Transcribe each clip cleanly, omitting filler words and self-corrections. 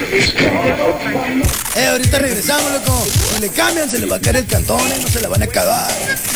Ahorita regresamos, loco. Si le cambian, se le va a caer el cantón, no se la van a acabar.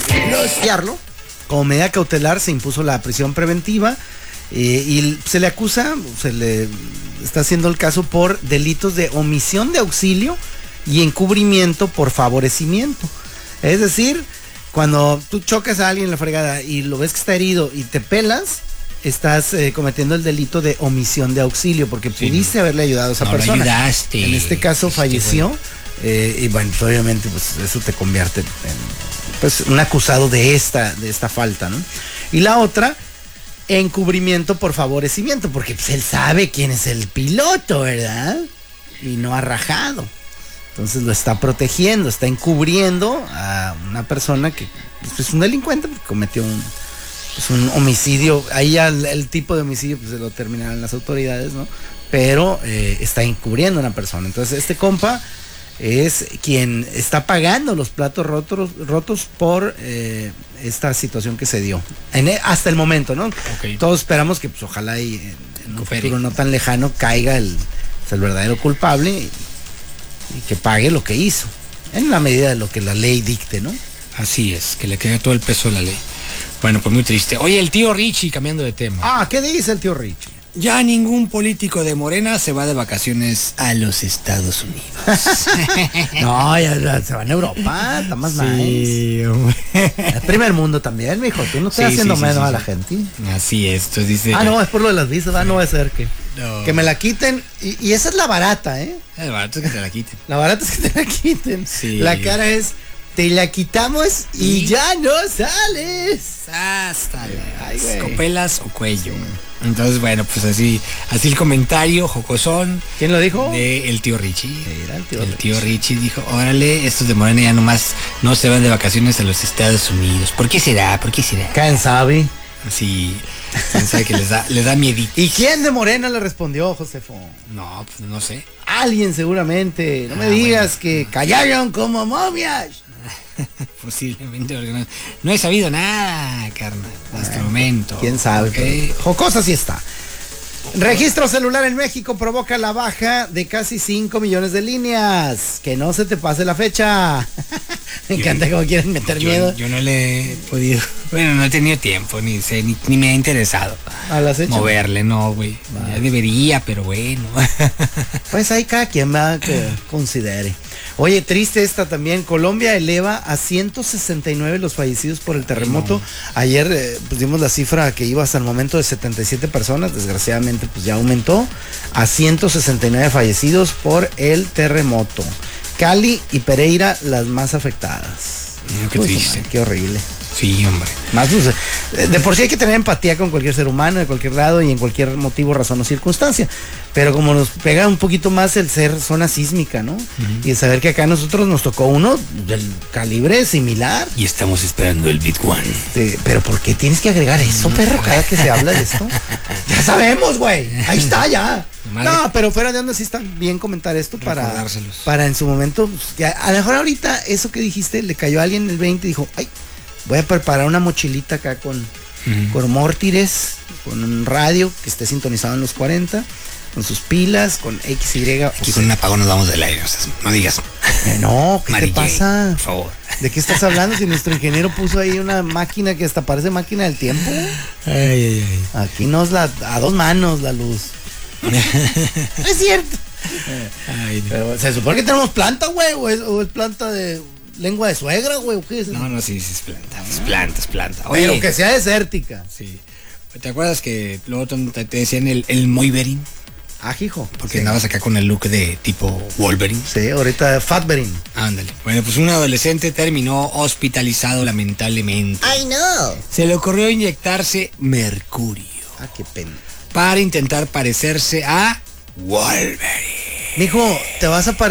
Como medida cautelar se impuso la prisión preventiva y se le acusa, se le está haciendo el caso por delitos de omisión de auxilio y encubrimiento por favorecimiento. Es decir, cuando tú chocas a alguien en la fregada y lo ves que está herido y te pelas, estás cometiendo el delito de omisión de auxilio porque pudiste haberle ayudado a esa persona. Lo ayudaste. En este caso falleció y bueno, pues, obviamente pues eso te convierte en pues un acusado de esta falta, ¿no? Y la otra, encubrimiento por favorecimiento, porque pues él sabe quién es el piloto, ¿verdad? Y no ha rajado. Entonces lo está protegiendo, está encubriendo a una persona que pues, es un delincuente porque cometió un homicidio. Ahí ya el tipo de homicidio pues se lo terminarán las autoridades, ¿no? Pero está encubriendo a una persona. Entonces este compa es quien está pagando los platos rotos por esta situación que se dio hasta el momento, ¿no? Okay. Todos esperamos que pues ojalá y en un futuro no tan lejano caiga el verdadero culpable y que pague lo que hizo en la medida de lo que la ley dicte, ¿no? Así es, que le quede todo el peso de la ley. Bueno, pues muy triste. Oye, el tío Richie, cambiando de tema. ¿Qué dice el tío Richie? Ya ningún político de Morena se va de vacaciones a los Estados Unidos. No, ya se van a Europa, está más nice. Hombre. El primer mundo también, mijo, tú no estás haciendo menos a la gente. Así es, entonces dice... no, es por lo de las visas, no va a ser que me la quiten. Y esa es la barata, ¿eh? El barato es que te la quiten. La barata es que te la quiten. Sí. La cara es, te la quitamos y ya no sales. Hasta Ay, güey. copelas o cuello. Entonces, bueno, pues así el comentario jocosón. ¿Quién lo dijo? De el tío Richie. Era el tío Richie dijo, órale, estos de Morena ya nomás no se van de vacaciones a los Estados Unidos. ¿Por qué será? ¿Quién sabe? Sí, quién sabe que les da miedito. ¿Y quién de Morena le respondió, Josefo? No, pues no sé. Alguien seguramente. No me digas que callaron como momias. Posiblemente, porque no he sabido nada, carnal, hasta el momento. ¿Quién sabe? Okay. Jocosa sí está. Registro celular en México provoca la baja de casi 5 millones de líneas. Que no se te pase la fecha. Me encanta cómo quieren meter miedo. Yo no le he podido. Bueno, no he tenido tiempo, ni me ha interesado. ¿A las hechas? Moverle, no, güey. Ya debería, pero bueno. Pues ahí cada quien va que considere. Oye, triste esta también. Colombia eleva a 169 los fallecidos por el terremoto. No. Ayer pues dimos la cifra que iba hasta el momento de 77 personas. Desgraciadamente pues ya aumentó a 169 fallecidos por el terremoto. Cali y Pereira las más afectadas. Qué triste. Man, qué horrible. Sí, hombre. Más, pues, de por sí hay que tener empatía con cualquier ser humano, de cualquier lado y en cualquier motivo, razón o circunstancia. Pero como nos pega un poquito más el ser zona sísmica, ¿no? Y el saber que acá a nosotros nos tocó uno del calibre similar. Y estamos esperando el Big One. Pero ¿por qué tienes que agregar eso, perro, cada que se habla de esto? Ya sabemos, güey. Ahí está, ya. No, pero fuera de onda sí está bien comentar esto para en su momento. Pues, a lo mejor ahorita eso que dijiste le cayó a alguien el 20 y dijo, ay, voy a preparar una mochilita acá con mórtires, con un radio que esté sintonizado en los 40, con sus pilas, con XY. Aquí con un apagón nos vamos del aire, no digas. No, ¿qué te pasa? Por favor. ¿De qué estás hablando? Si nuestro ingeniero puso ahí una máquina que hasta parece máquina del tiempo. Ay. Aquí a 2 manos la luz. Es cierto. Pero se supone que tenemos planta, güey, o es planta de lengua de suegra, güey, ¿o qué es? No, sí, es planta. Es planta. Oye, pero que sea desértica. Sí. ¿Te acuerdas que luego te decían el Moiberin? Hijo. Porque andabas acá con el look de tipo Wolverine. Sí, ahorita Fatberin. Ándale. Bueno, pues un adolescente terminó hospitalizado lamentablemente. ¡Ay, no! Se le ocurrió inyectarse mercurio. Qué pena. Para intentar parecerse a Wolverine. Mijo, te vas a parecer